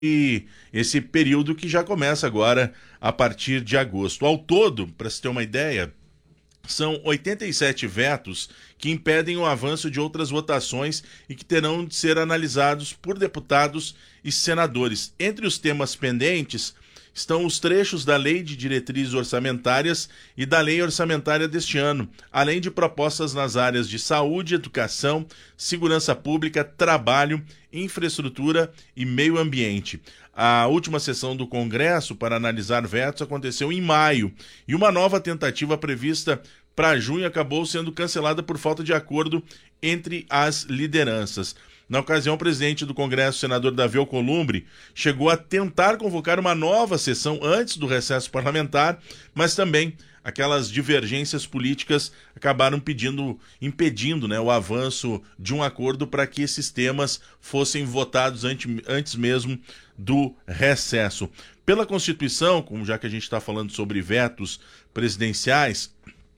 esse período que já começa agora a partir de agosto. Ao todo, para se ter uma ideia, são 87 vetos que impedem o avanço de outras votações e que terão de ser analisados por deputados e senadores. Entre os temas pendentes estão os trechos da Lei de Diretrizes Orçamentárias e da Lei Orçamentária deste ano, além de propostas nas áreas de saúde, educação, segurança pública, trabalho, infraestrutura e meio ambiente. A última sessão do Congresso para analisar vetos aconteceu em maio e uma nova tentativa prevista para junho acabou sendo cancelada por falta de acordo entre as lideranças. Na ocasião, o presidente do Congresso, senador Davi Alcolumbre, chegou a tentar convocar uma nova sessão antes do recesso parlamentar, mas também aquelas divergências políticas acabaram impedindo, o avanço de um acordo para que esses temas fossem votados antes mesmo do recesso. Pela Constituição, já que a gente está falando sobre vetos presidenciais,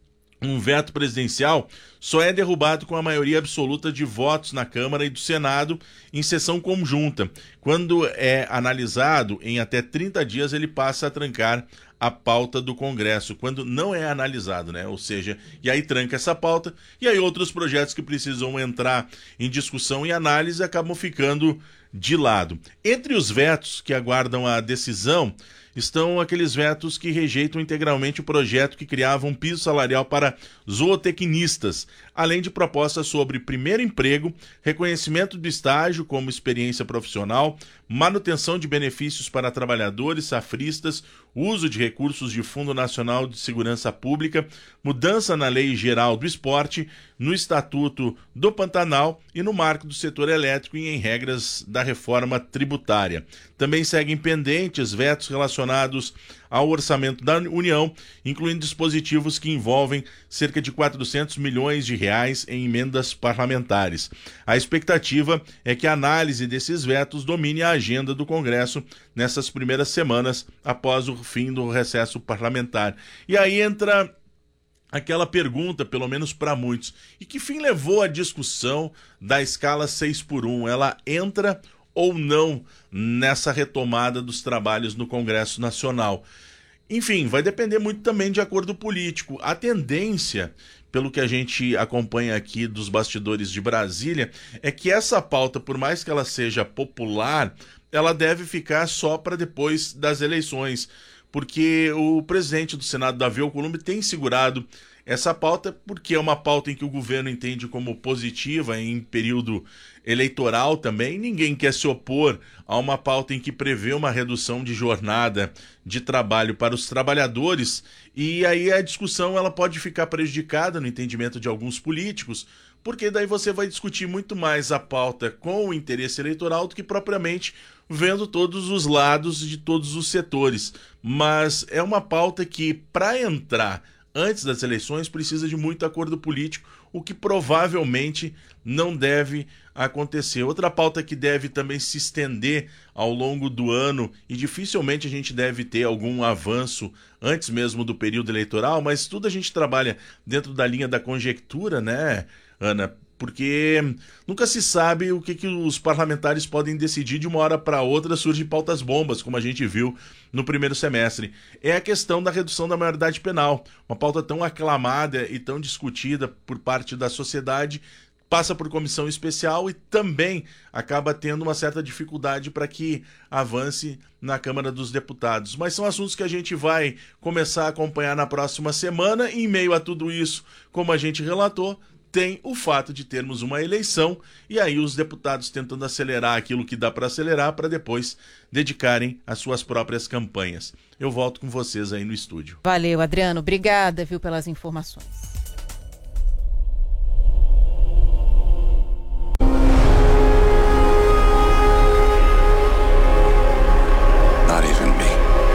um veto presidencial só é derrubado com a maioria absoluta de votos na Câmara e do Senado em sessão conjunta. Quando é analisado em até 30 dias, ele passa a trancar a pauta do Congresso, quando não é analisado, Ou seja, e aí tranca essa pauta, e aí outros projetos que precisam entrar em discussão e análise acabam ficando de lado. Entre os vetos que aguardam a decisão estão aqueles vetos que rejeitam integralmente o projeto que criava um piso salarial para zootecnistas, além de propostas sobre primeiro emprego, reconhecimento do estágio como experiência profissional, manutenção de benefícios para trabalhadores, safristas, uso de recursos de Fundo Nacional de Segurança Pública, mudança na Lei Geral do Esporte, no Estatuto do Pantanal e no marco do setor elétrico e em regras da reforma tributária. Também seguem pendentes vetos relacionados ao orçamento da União, incluindo dispositivos que envolvem cerca de 400 milhões de reais em emendas parlamentares. A expectativa é que a análise desses vetos domine a agenda do Congresso nessas primeiras semanas após o fim do recesso parlamentar. E aí entra aquela pergunta, pelo menos para muitos, e que fim levou a discussão da escala 6x1? Ela entra ou não nessa retomada dos trabalhos no Congresso Nacional? Enfim, vai depender muito também de acordo político. A tendência, pelo que a gente acompanha aqui dos bastidores de Brasília, é que essa pauta, por mais que ela seja popular, ela deve ficar só para depois das eleições, porque o presidente do Senado, Davi Alcolumbre, tem segurado essa pauta porque é uma pauta em que o governo entende como positiva em período eleitoral também. Ninguém quer se opor a uma pauta em que prevê uma redução de jornada de trabalho para os trabalhadores, e aí a discussão ela pode ficar prejudicada no entendimento de alguns políticos, porque daí você vai discutir muito mais a pauta com o interesse eleitoral do que propriamente vendo todos os lados de todos os setores. Mas é uma pauta que, para entrar antes das eleições, precisa de muito acordo político, o que provavelmente não deve acontecer. Outra pauta que deve também se estender ao longo do ano, e dificilmente a gente deve ter algum avanço antes mesmo do período eleitoral, mas tudo a gente trabalha dentro da linha da conjectura, Ana? Porque nunca se sabe o que os parlamentares podem decidir. De uma hora para outra surgem pautas bombas, como a gente viu no primeiro semestre. É a questão da redução da maioridade penal, uma pauta tão aclamada e tão discutida por parte da sociedade, passa por comissão especial e também acaba tendo uma certa dificuldade para que avance na Câmara dos Deputados. Mas são assuntos que a gente vai começar a acompanhar na próxima semana, e em meio a tudo isso, como a gente relatou, tem o fato de termos uma eleição, e aí os deputados tentando acelerar aquilo que dá para acelerar para depois dedicarem às suas próprias campanhas. Eu volto com vocês aí no estúdio. Valeu, Adriano. Obrigada, pelas informações. Not even me.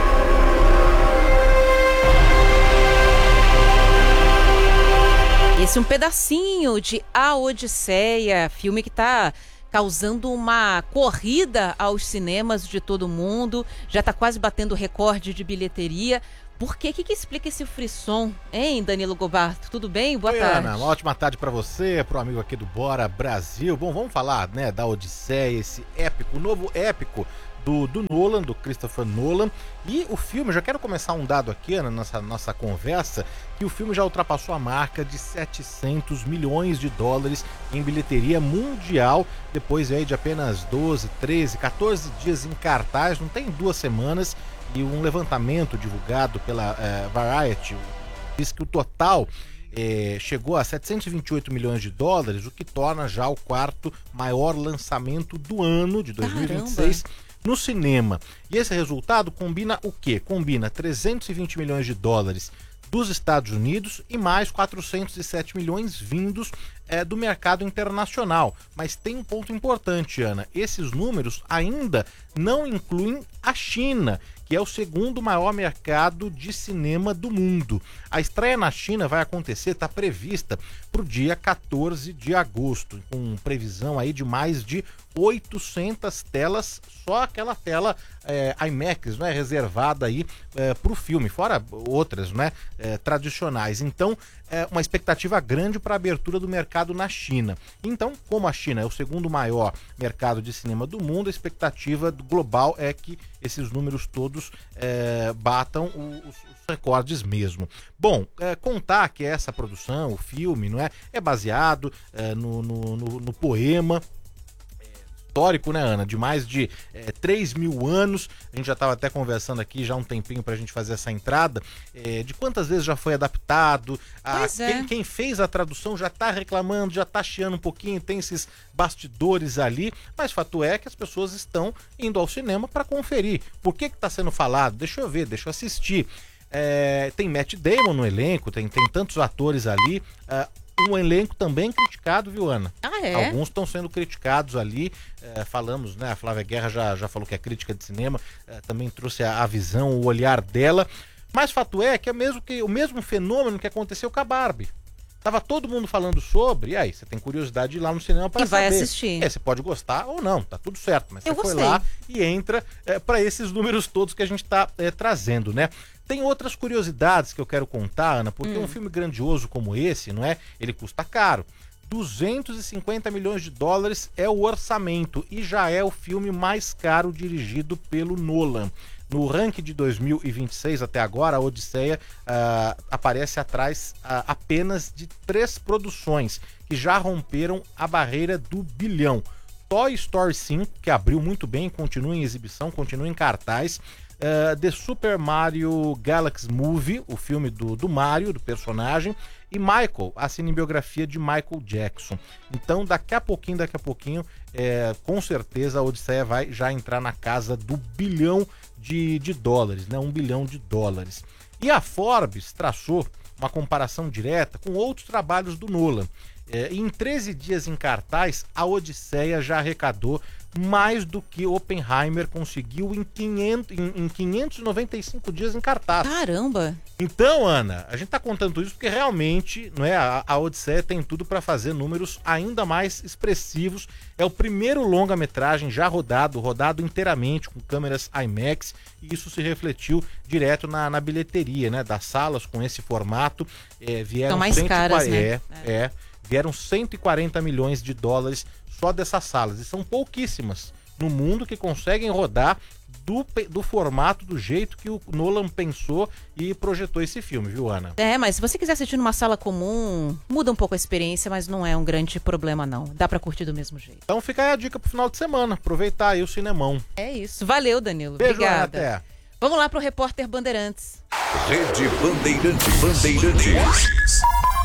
Esse é um pedacinho de A Odisseia, filme que está causando uma corrida aos cinemas de todo mundo, já está quase batendo recorde de bilheteria. Por quê? O que explica esse frisson, hein, Danilo Gobarto? Tudo bem? Boa tarde. Ana, uma ótima tarde para você, para o amigo aqui do Bora Brasil. Bom, vamos falar, da Odisseia, esse épico, novo épico do Nolan, do Christopher Nolan. E o filme, já quero começar um dado aqui, Ana, nessa nossa conversa, que o filme já ultrapassou a marca de 700 milhões de dólares em bilheteria mundial, depois aí de apenas 12, 13, 14 dias em cartaz, não tem 2 semanas, e um levantamento divulgado pela Variety diz que o total chegou a 728 milhões de dólares, o que torna já o 4º maior lançamento do ano de 2026 no cinema. E esse resultado combina o quê? Combina 320 milhões de dólares dos Estados Unidos e mais 407 milhões vindos do mercado internacional. Mas tem um ponto importante, Ana. Esses números ainda não incluem a China, que é o 2º maior mercado de cinema do mundo. A estreia na China vai acontecer, está prevista para o dia 14 de agosto, com previsão aí de mais de 800 telas, só aquela tela IMAX, né, reservada aí para o filme, fora outras, né, tradicionais. Então, uma expectativa grande para a abertura do mercado na China. Então, como a China é o 2º maior mercado de cinema do mundo, a expectativa global é que esses números todos batam os recordes mesmo. Bom, contar que essa produção, o filme, não é baseado no poema histórico, né, Ana? De mais de 3.000 anos. A gente já estava até conversando aqui já há um tempinho para a gente fazer essa entrada, de quantas vezes já foi adaptado. Quem fez a tradução já está reclamando, já está chiando um pouquinho, tem esses bastidores ali, mas fato é que as pessoas estão indo ao cinema para conferir. Por que está sendo falado? Deixa eu ver, deixa eu assistir. Tem Matt Damon no elenco, tem tantos atores ali. Um elenco também criticado, viu, Ana? Alguns estão sendo criticados ali. Falamos, né? A Flávia Guerra já falou que é crítica de cinema, também trouxe a visão, o olhar dela. Mas fato é que o mesmo fenômeno que aconteceu com a Barbie. Tava todo mundo falando sobre, e aí, você tem curiosidade de ir lá no cinema para saber. E vai assistir. Você pode gostar ou não, tá tudo certo, mas Eu você foi gostei. lá e entra para esses números todos que a gente tá trazendo, né? Tem outras curiosidades que eu quero contar, Ana, porque um filme grandioso como esse, não é? Ele custa caro. 250 milhões de dólares é o orçamento e já é o filme mais caro dirigido pelo Nolan. No ranking de 2026 até agora, a Odisseia aparece atrás apenas de 3 produções que já romperam a barreira do bilhão. Toy Story 5, que abriu muito bem, continua em exibição, continua em cartaz. The Super Mario Galaxy Movie, o filme do Mario, do personagem, e Michael, a cinebiografia de Michael Jackson. Então, daqui a pouquinho, com certeza a Odisseia vai já entrar na casa do bilhão de dólares, né? 1 bilhão de dólares. E a Forbes traçou uma comparação direta com outros trabalhos do Nolan. Em 13 dias em cartaz, a Odisseia já arrecadou mais do que Oppenheimer conseguiu em 595 dias em cartaz. Caramba! Então, Ana, a gente tá contando isso porque realmente, não é, a Odisseia tem tudo para fazer números ainda mais expressivos. É o primeiro longa-metragem já rodado inteiramente com câmeras IMAX, e isso se refletiu direto na bilheteria, né, das salas com esse formato. Vieram São mais 140, caras, né? vieram 140 milhões de dólares só dessas salas, e são pouquíssimas no mundo que conseguem rodar do formato, do jeito que o Nolan pensou e projetou esse filme, viu, Ana? Mas se você quiser assistir numa sala comum, muda um pouco a experiência, mas não é um grande problema, não. Dá pra curtir do mesmo jeito. Então fica aí a dica pro final de semana, aproveitar aí o cinemão. É isso. Valeu, Danilo. Beijo, Obrigada. Ana, até. Vamos lá pro Repórter Bandeirantes. Rede Bandeirantes.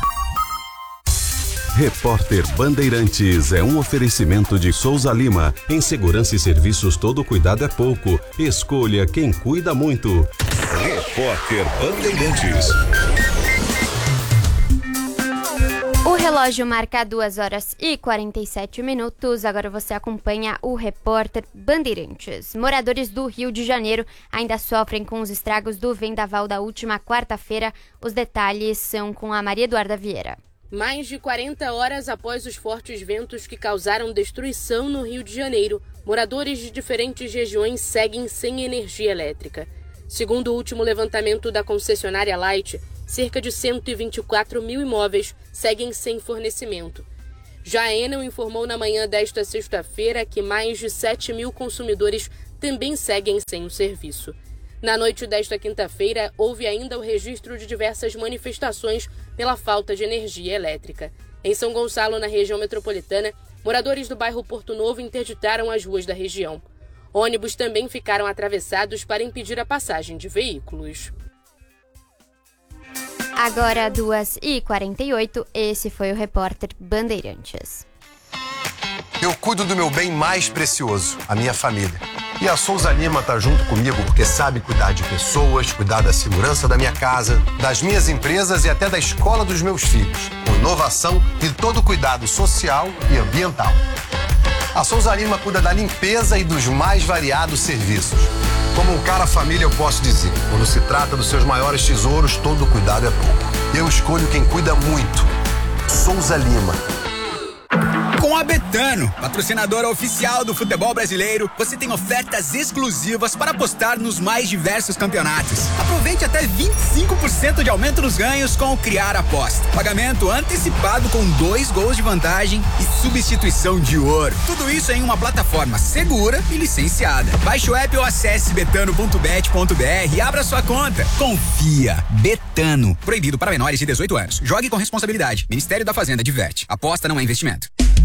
Repórter Bandeirantes é um oferecimento de Souza Lima. Em segurança e serviços, todo cuidado é pouco. Escolha quem cuida muito. Repórter Bandeirantes. O relógio marca 2h47. Agora você acompanha o Repórter Bandeirantes. Moradores do Rio de Janeiro ainda sofrem com os estragos do vendaval da última quarta-feira. Os detalhes são com a Maria Eduarda Vieira. Mais de 40 horas após os fortes ventos que causaram destruição no Rio de Janeiro, moradores de diferentes regiões seguem sem energia elétrica. Segundo o último levantamento da concessionária Light, cerca de 124 mil imóveis seguem sem fornecimento. Já a Enel informou na manhã desta sexta-feira que mais de 7 mil consumidores também seguem sem o serviço. Na noite desta quinta-feira, houve ainda o registro de diversas manifestações pela falta de energia elétrica. Em São Gonçalo, na região metropolitana, moradores do bairro Porto Novo interditaram as ruas da região. Ônibus também ficaram atravessados para impedir a passagem de veículos. Agora 2h48, esse foi o Repórter Bandeirantes. Eu cuido do meu bem mais precioso, a minha família. E a Souza Lima tá junto comigo porque sabe cuidar de pessoas, cuidar da segurança da minha casa, das minhas empresas e até da escola dos meus filhos, com inovação e todo o cuidado social e ambiental. A Souza Lima cuida da limpeza e dos mais variados serviços. Como um cara família, eu posso dizer, quando se trata dos seus maiores tesouros, todo cuidado é pouco. Eu escolho quem cuida muito. Souza Lima. Com a Betano, patrocinadora oficial do futebol brasileiro, você tem ofertas exclusivas para apostar nos mais diversos campeonatos. Aproveite até 25% de aumento nos ganhos com o Criar Aposta. Pagamento antecipado com 2 gols de vantagem e substituição de ouro. Tudo isso em uma plataforma segura e licenciada. Baixe o app ou acesse betano.bet.br e abra sua conta. Confia. Betano. Proibido para menores de 18 anos. Jogue com responsabilidade. Ministério da Fazenda diverte. Aposta não é investimento.